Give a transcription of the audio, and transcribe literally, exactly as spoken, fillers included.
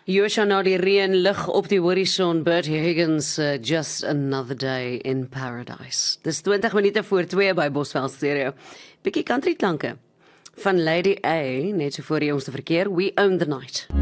Joshua na die reën lig op die horison, Bertie Higgins, uh, Just Another Day in Paradise. Dis twintig minute voor twee by Bosveld Stereo. Bietjie country klanke van Lady A, net so voor die jongste verkeer, We Own the Night.